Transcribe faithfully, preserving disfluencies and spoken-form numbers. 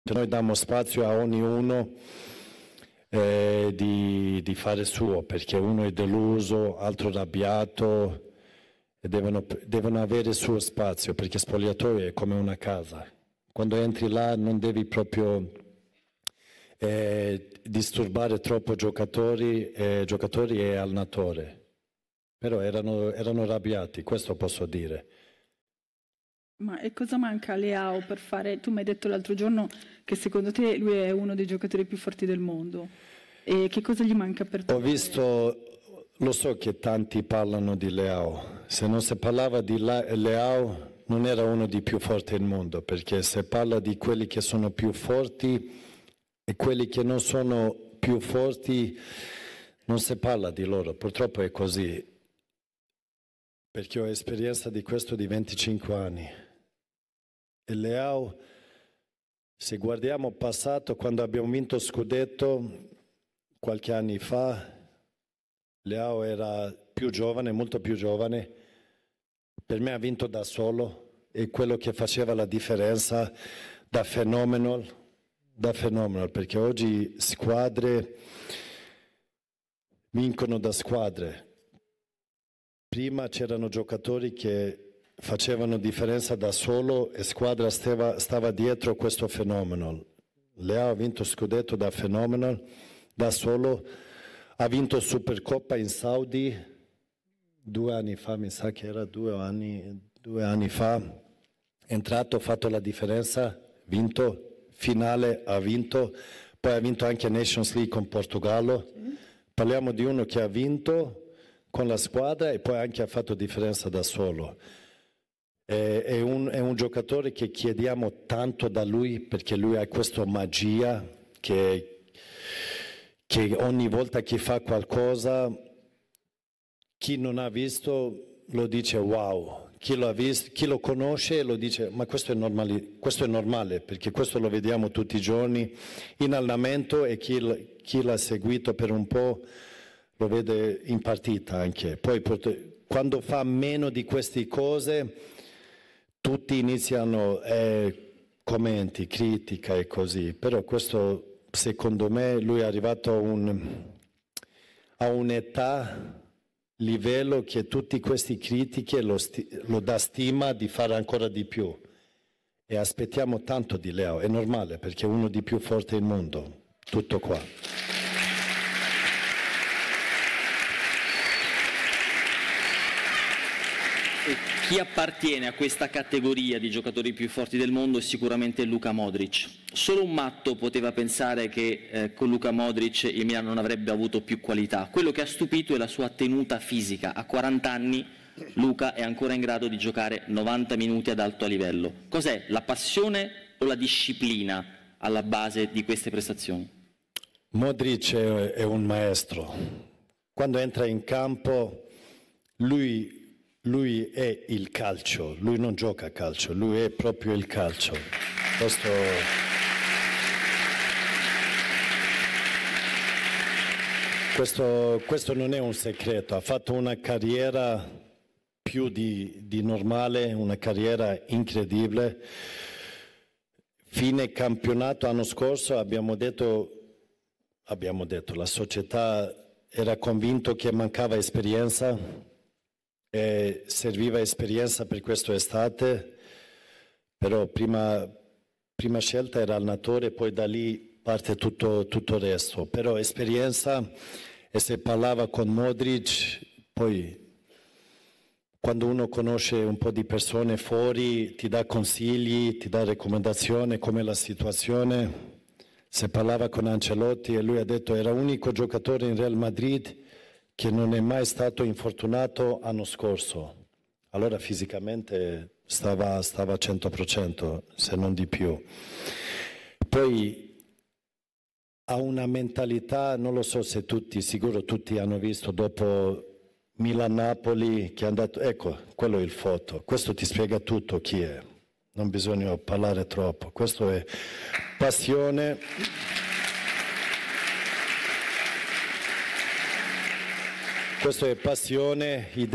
Noi diamo spazio a ognuno eh, di, di fare suo, perché uno è deluso, altro arrabbiato, e devono, devono avere il suo spazio, perché spogliatoio è come una casa. Quando entri là non devi proprio eh, disturbare troppo giocatori, eh, giocatori e allenatore. Però erano, erano arrabbiati, questo posso dire. Ma e cosa manca a Leao per fare? Tu mi hai detto l'altro giorno che secondo te lui è uno dei giocatori più forti del mondo. E che cosa gli manca per te? Ho visto, lo so che tanti parlano di Leao. Se non si parlava di Leao non era uno dei più forti del mondo, perché se parla di quelli che sono più forti e quelli che non sono più forti non si parla di loro. Purtroppo è così, perché ho esperienza di questo di venticinque anni. E Leao, se guardiamo passato, quando abbiamo vinto Scudetto qualche anni fa, Leao era più giovane, molto più giovane. Per me ha vinto da solo, e quello che faceva la differenza, da fenomeno, da fenomeno, perché oggi squadre vincono da squadre. Prima c'erano giocatori che facevano differenza da solo e squadra stava, stava dietro questo fenomeno. Leao ha vinto Scudetto da fenomeno, da solo, ha vinto Supercoppa in Saudi due anni fa, mi sa che era due anni, due anni fa, è entrato, ha fatto la differenza, vinto, finale ha vinto, poi ha vinto anche Nations League con Portogallo. Parliamo di uno che ha vinto con la squadra e poi anche ha fatto differenza da solo. È, è, un, è un giocatore che chiediamo tanto da lui, perché lui ha questa magia che, che ogni volta che fa qualcosa, chi non ha visto lo dice wow, chi lo ha visto, chi lo conosce lo dice ma questo è, normali, questo è normale, perché questo lo vediamo tutti i giorni in allenamento, e chi, chi l'ha seguito per un po' lo vede in partita anche. Poi quando fa meno di queste cose tutti iniziano eh, commenti, critica e così, però questo secondo me lui è arrivato a, un, a un'età, livello che tutti questi critiche lo, sti, lo dà stima di fare ancora di più, e aspettiamo tanto di Leao, è normale perché è uno dei più forti del mondo, tutto qua. Chi appartiene a questa categoria di giocatori più forti del mondo è sicuramente Luka Modric. Solo un matto poteva pensare che eh, con Luka Modric il Milan non avrebbe avuto più qualità. Quello che ha stupito è la sua tenuta fisica. A quaranta anni Luka è ancora in grado di giocare novanta minuti ad alto livello. Cos'è, la passione o la disciplina alla base di queste prestazioni? Modric è, è un maestro. Quando entra in campo lui... Lui è il calcio, lui non gioca a calcio, lui è proprio il calcio. Questo, questo, questo non è un segreto, ha fatto una carriera più di, di normale, una carriera incredibile. Fine campionato l'anno scorso abbiamo detto, abbiamo detto, la società era convinta che mancava esperienza. E serviva esperienza per questa estate, però prima, prima scelta era allenatore, poi da lì parte tutto, tutto il resto. Però esperienza, e se parlava con Modric, poi quando uno conosce un po' di persone fuori ti dà consigli, ti dà raccomandazioni come la situazione. Se parlava con Ancelotti e lui ha detto era l'unico giocatore in Real Madrid che non è mai stato infortunato l'anno scorso, allora fisicamente stava, stava al cento per cento, se non di più. Poi ha una mentalità, non lo so se tutti, sicuro tutti hanno visto dopo Milan-Napoli che è andato, ecco, quello è il foto, questo ti spiega tutto chi è, non bisogna parlare troppo, questo è passione. Questo è passione,